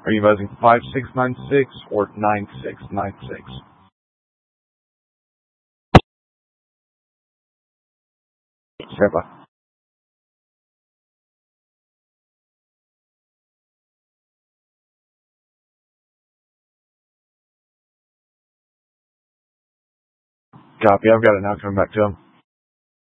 Are you buzzing 5696 or 9696? Stand by. Copy. I've got it now coming back to him.